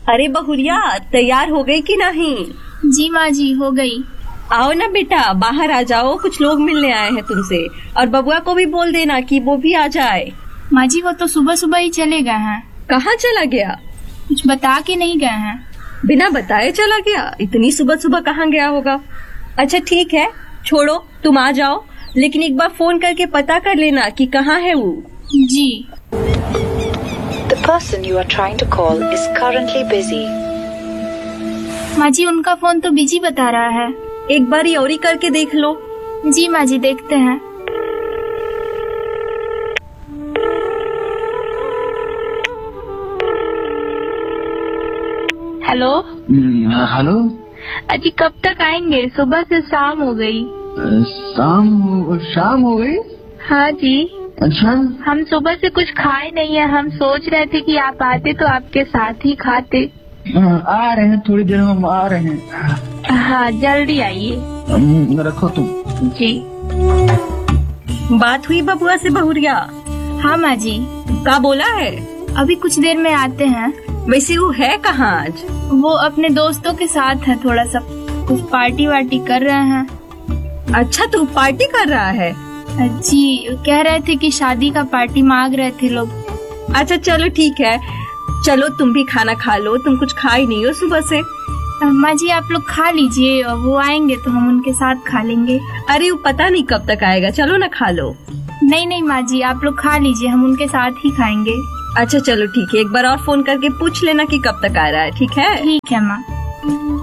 अरे बहुरिया, तैयार हो गई कि नहीं? जी माँ जी, हो गई। आओ ना बेटा, बाहर आ जाओ, कुछ लोग मिलने आए हैं तुमसे। और बबुआ को भी बोल देना कि वो भी आ जाए। माँ जी, वो तो सुबह सुबह ही चले गए हैं। कहाँ चला गया? कुछ बता के नहीं गए हैं। बिना बताए चला गया? इतनी सुबह सुबह कहाँ गया होगा? अच्छा ठीक है, छोड़ो, तुम आ जाओ, लेकिन एक बार फोन करके पता कर लेना कि कहाँ है वो। जी। The person you are trying to call is currently busy. माँ जी, उनका फोन तो बिजी बता रहा है। एक बार और ही करके देख लो। जी माँ जी, देखते हैं। हेलो। हेलो। अजी कब तक आएंगे? सुबह से शाम हो गई। शाम हो गई? हाँ जी। अच्छा। हम सुबह से कुछ खाए नहीं है, हम सोच रहे थे कि आप आते तो आपके साथ ही खाते। आ रहे हैं, थोड़ी देर में हम आ रहे हैं। हाँ, जल्दी आइए। रखो तुम। जी। बात हुई बबुआ से बहुरिया? हाँ माँ जी। क्या बोला है? अभी कुछ देर में आते हैं। वैसे वो है कहाँ आज? वो अपने दोस्तों के साथ है, थोड़ा सा कुछ पार्टी वार्टी कर रहे हैं। अच्छा, तो पार्टी कर रहा है? जी, कह रहे थे कि शादी का पार्टी मांग रहे थे लोग। अच्छा चलो ठीक है, चलो तुम भी खाना खा लो, तुम कुछ खा ही नहीं हो सुबह से। माँ जी, आप लोग खा लीजिए, वो आएंगे तो हम उनके साथ खा लेंगे। अरे वो पता नहीं कब तक आएगा, चलो ना खा लो। नहीं नहीं माँ जी, आप लोग खा लीजिए, हम उनके साथ ही खाएंगे। अच्छा चलो ठीक है, एक बार और फोन करके पूछ लेना कि कब तक आ रहा है। ठीक है? ठीक है माँ।